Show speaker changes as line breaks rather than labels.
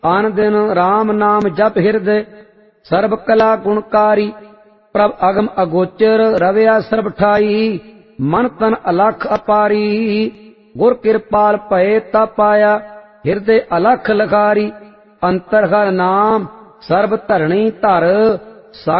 आन दिन राम नाम जप हृदय सर्ब कला गुणकारी। प्रभ अगम अगोचर रविया सर्ब ठाई मन तन अलख अपारी। गुर कृपाल भये तप पाया हृदय अलख लखारी। अंतर हर नाम सर्ब धरणी धर